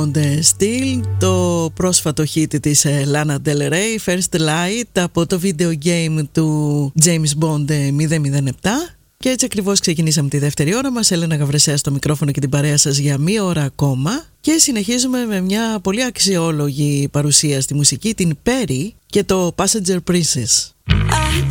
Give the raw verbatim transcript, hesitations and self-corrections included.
Still, το πρόσφατο hit της Lana Del Rey, First Light, από το video game του James Bond μηδέν μηδέν επτά. Και έτσι ακριβώς ξεκινήσαμε τη δεύτερη ώρα μας. Έλενα Γαβρεσέα στο μικρόφωνο και την παρέα σας για μία ώρα ακόμα. Και συνεχίζουμε με μια πολύ αξιόλογη παρουσία στη μουσική, την Perry και το Passenger Princess.